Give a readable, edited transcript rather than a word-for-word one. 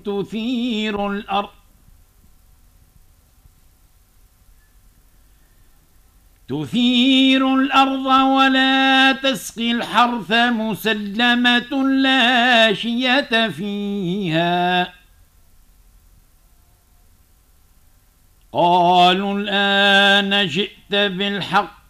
تثير الأرض ولا تسقي الحرث مسلمة لا شية فيها. قالوا الآن جئت بالحق